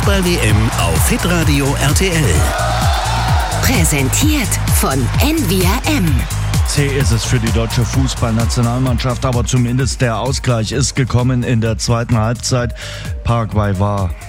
Fußball-WM auf Hitradio RTL. Präsentiert von NVRM. Zäh ist es für die deutsche Fußballnationalmannschaft, aber zumindest der Ausgleich ist gekommen in der zweiten Halbzeit. Paraguay war